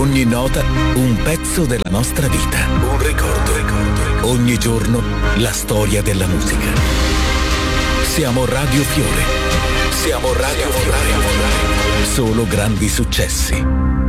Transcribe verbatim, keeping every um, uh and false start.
Ogni nota un pezzo della nostra vita. Un ricordo, ricordo, ricordo. Ogni giorno la storia della musica. Siamo Radio Fiore. Siamo Radio Fiore. Solo grandi successi.